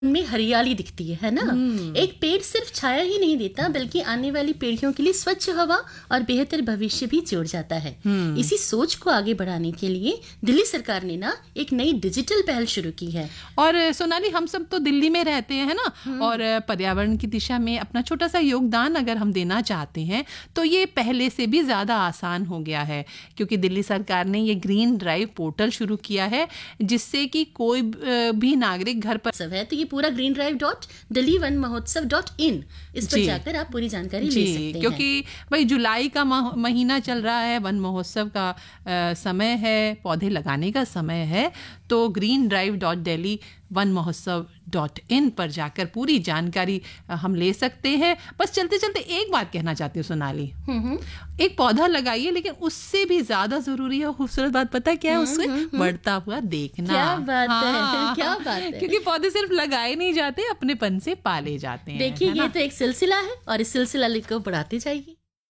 में हरियाली दिखती है ना। एक पेड़ सिर्फ छाया ही नहीं देता बल्कि आने वाली पीढ़ियों के लिए स्वच्छ हवा और बेहतर भविष्य भी जोड़ जाता है। इसी सोच को आगे बढ़ाने के लिए दिल्ली सरकार ने ना एक नई डिजिटल पहल शुरू की है। और सोनाली, हम सब तो दिल्ली में रहते हैं ना, और पर्यावरण की दिशा में अपना छोटा सा योगदान अगर हम देना चाहते हैं तो ये पहले से भी ज्यादा आसान हो गया है, क्योंकि दिल्ली सरकार ने ये ग्रीन ड्राइव पोर्टल शुरू किया है जिससे कि कोई भी नागरिक घर पर सब है। तो ये पूरा greenDrive.delhivanmahotsav.in इस पर जाकर आप पूरी जानकारी ले सकते हैं। क्योंकि भाई जुलाई का महीना चल रहा है, वन महोत्सव का समय है, पौधे लगाने का समय है, तो greenDrive.delhivanmahotsav.in पर जाकर पूरी जानकारी हम ले सकते हैं। बस चलते चलते एक बात कहना चाहती हूँ सोनाली, एक पौधा लगाइए, लेकिन उससे भी ज्यादा जरूरी है, खूबसूरत बात पता है क्या है, उससे बढ़ता हुआ देखना। क्या बात है, क्या बात है। क्योंकि पौधे सिर्फ लगाए नहीं जाते, अपनेपन से पाले जाते हैं। देखिए, ये तो एक सिलसिला है और इस सिलसिला को बढ़ाते जाइए।